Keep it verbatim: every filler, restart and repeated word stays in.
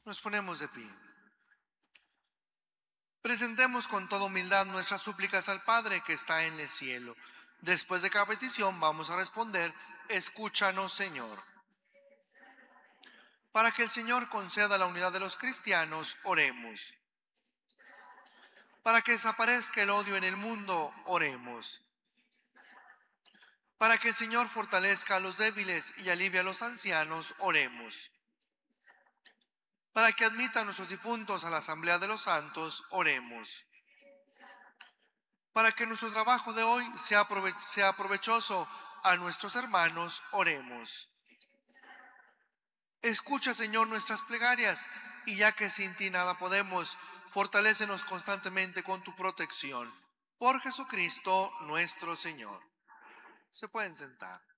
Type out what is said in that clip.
Nos ponemos de pie. Presentemos con toda humildad nuestras súplicas al Padre que está en el cielo. Después de cada petición vamos a responder: escúchanos, Señor. Para que el Señor conceda la unidad de los cristianos, oremos. Para que desaparezca el odio en el mundo, oremos. Para que el Señor fortalezca a los débiles y alivie a los ancianos, oremos. Para que admita a nuestros difuntos a la asamblea de los santos, oremos. Para que nuestro trabajo de hoy sea, prove- sea provechoso a nuestros hermanos, oremos. Escucha, Señor, nuestras plegarias, y ya que sin ti nada podemos, fortalécenos constantemente con tu protección. Por Jesucristo nuestro Señor. Se pueden sentar.